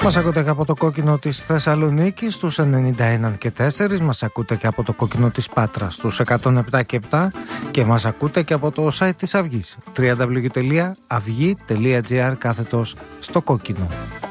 Μας ακούτε και από το κόκκινο της Θεσσαλονίκης στους 91 και 4, μας ακούτε και από το κόκκινο της Πάτρας στους 107 και 7 και μας ακούτε και από το site της Αυγής www.avgi.gr / στο κόκκινο.